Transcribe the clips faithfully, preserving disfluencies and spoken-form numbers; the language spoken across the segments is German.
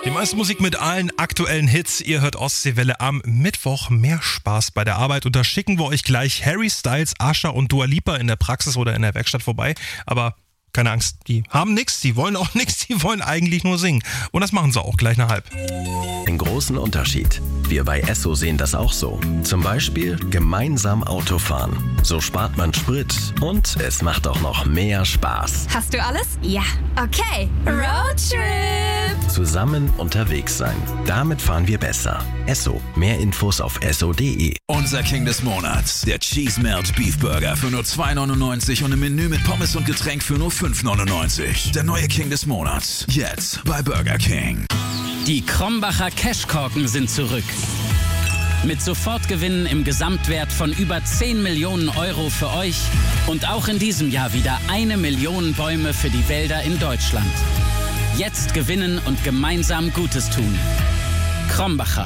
Die meiste Musik mit allen aktuellen Hits. Ihr hört Ostseewelle am Mittwoch. Mehr Spaß bei der Arbeit. Und da schicken wir euch gleich Harry Styles, Usher und Dua Lipa in der Praxis oder in der Werkstatt vorbei. Aber keine Angst, die haben nichts, die wollen auch nichts, die wollen eigentlich nur singen. Und das machen sie auch gleich nach halb. Den großen Unterschied. Wir bei Esso sehen das auch so. Zum Beispiel gemeinsam Autofahren. So spart man Sprit und es macht auch noch mehr Spaß. Hast du alles? Ja. Okay. Roadtrip. Zusammen unterwegs sein. Damit fahren wir besser. Esso. Mehr Infos auf esso punkt de. Unser King des Monats. Der Cheese Melt Beef Burger für nur zwei neunundneunzig und ein Menü mit Pommes und Getränk für nur fünf neunundneunzig. Der neue King des Monats. Jetzt bei Burger King. Die Krombacher Cashkorken sind zurück. Mit Sofortgewinnen im Gesamtwert von über zehn Millionen Euro für euch und auch in diesem Jahr wieder eine Million Bäume für die Wälder in Deutschland. Jetzt gewinnen und gemeinsam Gutes tun. Krombacher.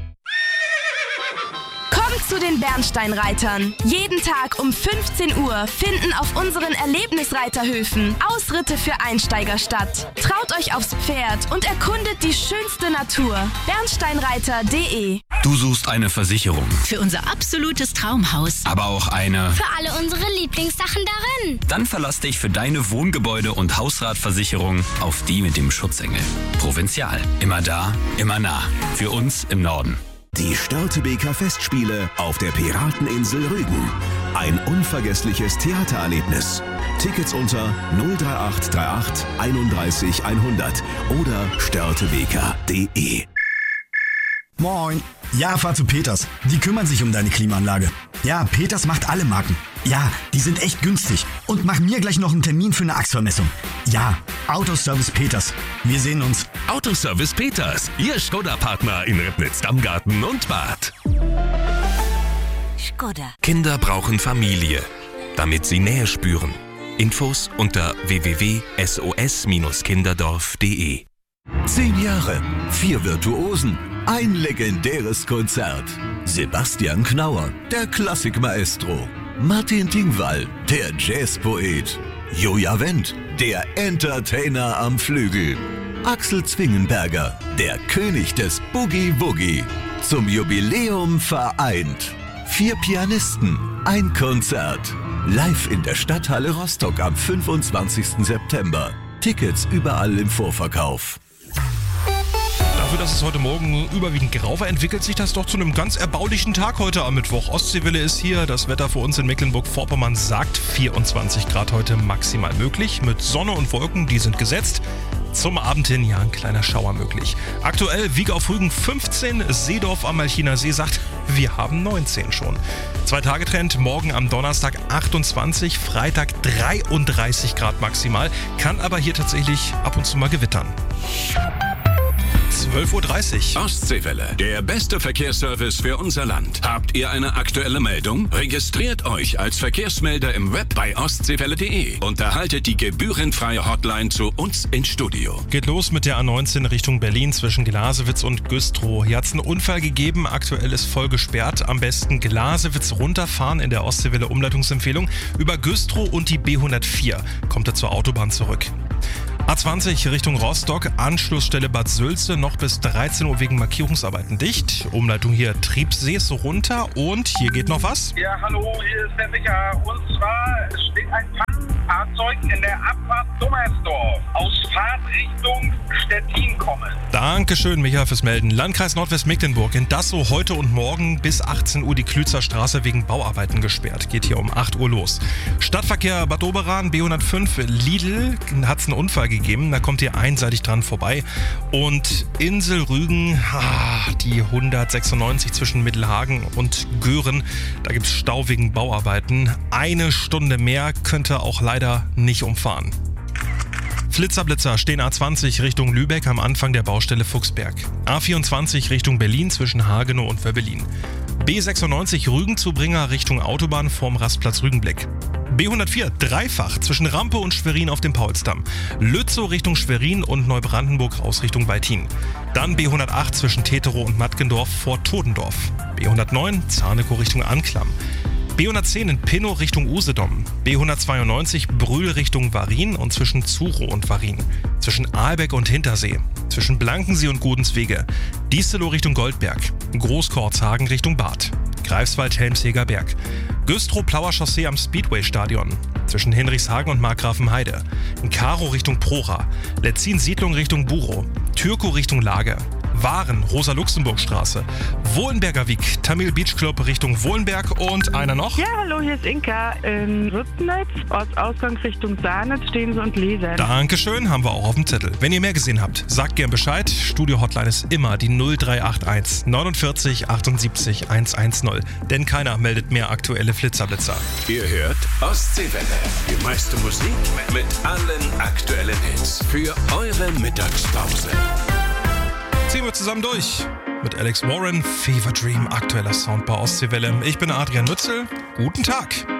Kommt zu den Bernsteinreitern. Jeden Tag um fünfzehn Uhr finden auf unseren Erlebnisreiterhöfen Ausritte für Einsteiger statt. Traut euch aufs Pferd und erkundet die schönste Natur. bernsteinreiter punkt de. Du suchst eine Versicherung. Für unser absolutes Traumhaus. Aber auch eine... Für alle unsere Lieblingssachen darin. Dann verlass dich für deine Wohngebäude- und Hausratversicherung auf die mit dem Schutzengel. Provinzial. Immer da, immer nah. Für uns im Norden. Die Störtebeker Festspiele auf der Pirateninsel Rügen. Ein unvergessliches Theatererlebnis. Tickets unter null drei acht drei acht einunddreißig hundert oder störtebeker punkt de. Moin. Ja, fahr zu Peters. Die kümmern sich um deine Klimaanlage. Ja, Peters macht alle Marken. Ja, die sind echt günstig. Und mach mir gleich noch einen Termin für eine Achsvermessung. Ja, Autoservice Peters. Wir sehen uns. Autoservice Peters, Ihr Skoda-Partner in Ribnitz, Dammgarten und Bad. Skoda. Kinder brauchen Familie, damit sie Nähe spüren. Infos unter w w w punkt s o s Bindestrich kinderdorf punkt de. Zehn Jahre, vier Virtuosen, ein legendäres Konzert. Sebastian Knauer, der Klassikmaestro. Martin Tingwall, der Jazzpoet. Joja Wendt, der Entertainer am Flügel. Axel Zwingenberger, der König des Boogie-Woogie. Zum Jubiläum vereint. Vier Pianisten, ein Konzert. Live in der Stadthalle Rostock am fünfundzwanzigsten September. Tickets überall im Vorverkauf. Dafür, dass es heute Morgen überwiegend grau war, entwickelt sich das doch zu einem ganz erbaulichen Tag heute am Mittwoch. Ostseewelle ist hier. Das Wetter für uns in Mecklenburg-Vorpommern sagt vierundzwanzig Grad heute maximal möglich. Mit Sonne und Wolken, die sind gesetzt. Zum Abend hin, ja, ein kleiner Schauer möglich. Aktuell Wieg auf Rügen fünfzehn, Seedorf am Malchiner See sagt, wir haben neunzehn schon. Zwei-Tage-Trend, morgen am Donnerstag achtundzwanzig, Freitag dreiunddreißig Grad maximal, kann aber hier tatsächlich ab und zu mal gewittern. zwölf Uhr dreißig. Ostseewelle, der beste Verkehrsservice für unser Land. Habt ihr eine aktuelle Meldung? Registriert euch als Verkehrsmelder im Web bei ostseewelle punkt de und erhaltet die gebührenfreie Hotline zu uns ins Studio. Geht los mit der A neunzehn Richtung Berlin zwischen Glasewitz und Güstrow. Hier hat es einen Unfall gegeben, aktuell ist voll gesperrt. Am besten Glasewitz runterfahren in der Ostseewelle Umleitungsempfehlung. Über Güstrow und die B hundertvier kommt er zur Autobahn zurück. A zwanzig Richtung Rostock, Anschlussstelle Bad Sülze, noch bis dreizehn Uhr wegen Markierungsarbeiten dicht. Umleitung hier Triebsees runter und hier geht noch was. Ja, hallo, hier ist der Micha. Und zwar es steht ein Pannenfahrzeug in der Abfahrt Dummersdorf aus Fahrtrichtung Stettin kommen. Dankeschön, Micha, fürs Melden. Landkreis Nordwestmecklenburg, in Dassow heute und morgen bis achtzehn Uhr die Klützer Straße wegen Bauarbeiten gesperrt. Geht hier um acht Uhr los. Stadtverkehr Bad Oberan, B hundertfünf, Lidl, hat es einen Unfall gegeben. Da kommt ihr einseitig dran vorbei. Und Insel Rügen, ah, die hundertsechsundneunzig zwischen Mittelhagen und Göhren, da gibt es Stau wegen Bauarbeiten. Eine Stunde mehr könnte auch leider nicht umfahren. Flitzerblitzer stehen A zwanzig Richtung Lübeck am Anfang der Baustelle Fuchsberg. A vierundzwanzig Richtung Berlin zwischen Hagenow und Wöbbelin. B sechsundneunzig Rügenzubringer Richtung Autobahn vorm Rastplatz Rügenblick. B hundertvier dreifach zwischen Rampe und Schwerin auf dem Paulsdamm. Lützow Richtung Schwerin und Neubrandenburg raus Richtung Weitin. Dann B hundertacht zwischen Teterow und Mattgendorf vor Todendorf. B hundertneun Zarnekow Richtung Anklam. B hundertzehn in Pinnow Richtung Usedom. B hundertzweiundneunzig Brühl Richtung Warin und zwischen Zurow und Warin. Zwischen Aalbeck und Hintersee. zwischen Blankensee und Godenswege. Diestelow Richtung Goldberg. Großkorzhagen Richtung Bad. Greifswald-Helmsheger Berg. Güstrow-Plauer Chaussee am Speedway-Stadion. Zwischen Hinrichshagen und Markgrafenheide. Karo Richtung Prora. Letzin-Siedlung Richtung Burow. Türkow Richtung Lage. Waren, Rosa-Luxemburg-Straße. Wohlenberger Wiek, Tamil Beach Club Richtung Wohlenberg und einer noch. Ja, hallo, hier ist Inka in Rübnitz. Ortsausgangsrichtung Sahnitz stehen sie und lesen. Dankeschön, haben wir auch auf dem Zettel. Wenn ihr mehr gesehen habt, sagt gern Bescheid. Studio-Hotline ist immer die null drei acht eins neunundvierzig achtundsiebzig hundertzehn. Denn keiner meldet mehr aktuelle Flitzerblitzer. Ihr hört Ostseewelle. Die meiste Musik mit allen aktuellen Hits. Für eure Mittagspause. Ziehen wir zusammen durch mit Alex Warren, Fever Dream, aktueller Sound bei Ostseewelle. Ich bin Adrian Nützel. Guten Tag.